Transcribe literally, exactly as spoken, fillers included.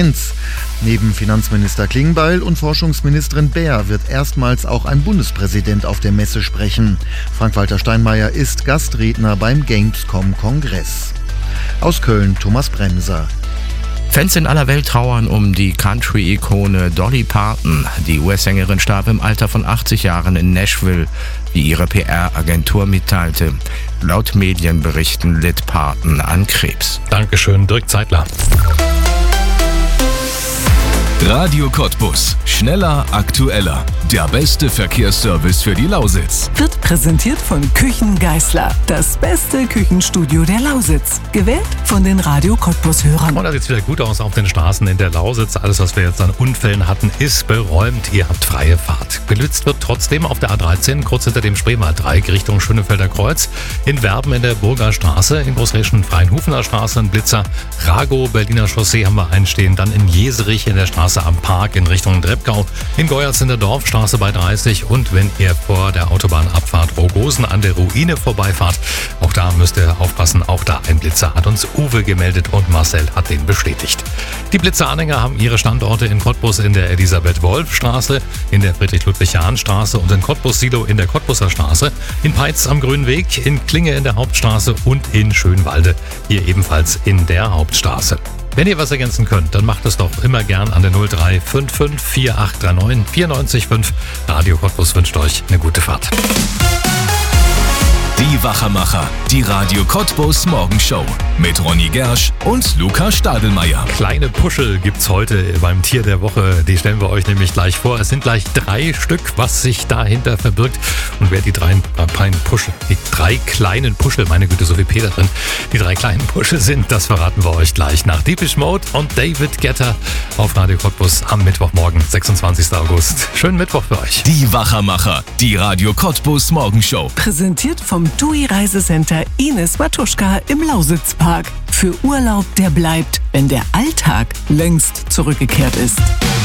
eins. Neben Finanzminister Klingbeil und Forschungsministerin Baer wird erstmals auch ein Bundespräsident auf der Messe sprechen. Frank-Walter Steinmeier ist Gastredner beim Gamescom-Kongress. Aus Köln Thomas Bremser. Fans in aller Welt trauern um die Country-Ikone Dolly Parton. Die U S-Sängerin starb im Alter von achtzig Jahren in Nashville, wie ihre P R-Agentur mitteilte. Laut Medienberichten litt Parton an Krebs. Dankeschön, Dirk Zeitler. Radio Cottbus. Schneller, aktueller. Der beste Verkehrsservice für die Lausitz. Wird präsentiert von Küchen Geisler. Das beste Küchenstudio der Lausitz. Gewählt von den Radio Cottbus-Hörern. Und das sieht wieder gut aus auf den Straßen in der Lausitz. Alles, was wir jetzt an Unfällen hatten, ist beräumt. Ihr habt freie Fahrt. Benutzt wird trotzdem auf der A dreizehn, kurz hinter dem Spreewald-Dreieck Richtung Schönefelder Kreuz. In Werben in der Burger Straße, in Großreschen Freienhufener Straße ein Blitzer. Rago, Berliner Chaussee haben wir einstehen. Dann in Jeserich in der Straße am Park in Richtung Dreppgau. In Goyerz in der Dorfstraße bei dreißig. Und wenn ihr vor der Autobahnabfahrt Rogosen an der Ruine vorbeifahrt, auch da müsst ihr aufpassen. Auch da ein Blitzer hat uns Uwe gemeldet und Marcel hat den bestätigt. Die Blitzeranhänger haben ihre Standorte in Cottbus in der Elisabeth-Wolf-Straße, in der Friedrich-Ludwig-Jahn-Straße und in Cottbus-Silo in der Cottbuser Straße, in Peitz am Grünen Weg, in Klinge in der Hauptstraße und in Schönwalde, hier ebenfalls in der Hauptstraße. Wenn ihr was ergänzen könnt, dann macht es doch immer gern an der null drei fünf fünf vier acht drei neun vier neun fünf. Radio Cottbus wünscht euch eine gute Fahrt. Die Wachermacher, die Radio Cottbus Morgenshow mit Ronny Gersch und Luca Stadelmeier. Kleine Puschel gibt's heute beim Tier der Woche. Die stellen wir euch nämlich gleich vor. Es sind gleich drei Stück, was sich dahinter verbirgt. Und wer die drei, äh, Puschel, die drei kleinen Puschel, meine Güte, so viel Peter drin, die drei kleinen Puschel sind, das verraten wir euch gleich nach Deepish Mode und David Guetta auf Radio Cottbus am Mittwochmorgen, sechsundzwanzigsten August. Schönen Mittwoch für euch. Die Wachermacher, die Radio Cottbus Morgenshow. Präsentiert vom T U I Reisecenter Ines Matuschka im Lausitzpark. Für Urlaub, der bleibt, wenn der Alltag längst zurückgekehrt ist.